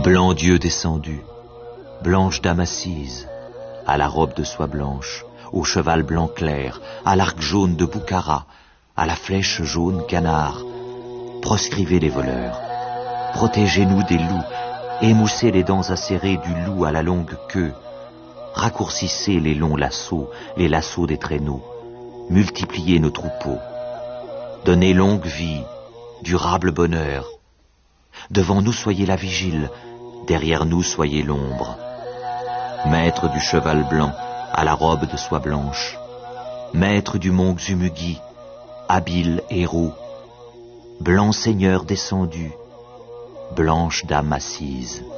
Blanc Dieu descendu, blanche dame assise, à la robe de soie blanche, au cheval blanc clair, à l'arc jaune de Boukhara, à la flèche jaune canard, proscrivez les voleurs, protégez-nous des loups, émoussez les dents acérées du loup à la longue queue, raccourcissez les longs lassos, les lassos des traîneaux, multipliez nos troupeaux, donnez longue vie, durable bonheur. Devant nous soyez la vigile, derrière nous soyez l'ombre. Maître du cheval blanc, à la robe de soie blanche, maître du mont Xumugi, habile héros, blanc seigneur descendu, blanche dame assise.